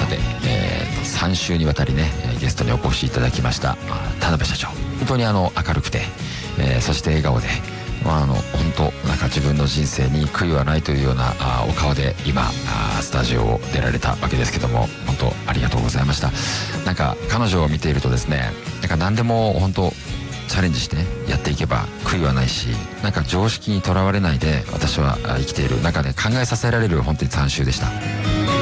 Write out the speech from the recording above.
で、3週にわたりねゲストにお越しいただきました田辺社長、本当に明るくて、そして笑顔で、本当なんか自分の人生に悔いはないというようなお顔で今スタジオを出られたわけですけども、本当ありがとうございました。なんか彼女を見ているとですね、なんか何でも本当チャレンジしてやっていけば悔いはないし、なんか常識にとらわれないで私は生きている中で考えさせられる本当に3週でした。